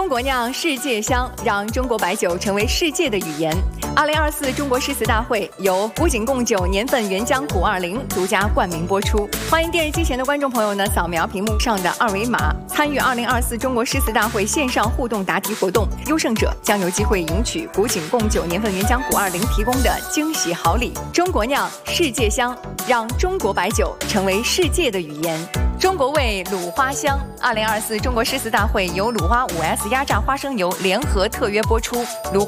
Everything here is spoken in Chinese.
中国酿，世界香，让中国白酒成为世界的语言。2024中国诗词大会由古井贡酒年份原浆520独家冠名播出。欢迎电视机前的观众朋友呢，扫描屏幕上的二维码，参与2024中国诗词大会线上互动答题活动。优胜者将有机会赢取古井贡酒年份原浆520提供的惊喜好礼。中国酿，世界香，让中国白酒成为世界的语言。中国味卤花香，2024中国诗词大会由鲁花5S压榨花生油联合特约播出。